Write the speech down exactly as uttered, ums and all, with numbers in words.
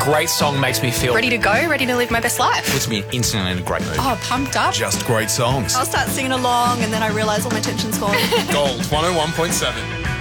great song makes me feel ready to go, ready to live my best life. Puts me instantly in a great mood. Oh, pumped up. Just great songs. I'll start singing along and then I realise all my tension's gone. Gold one oh one point seven.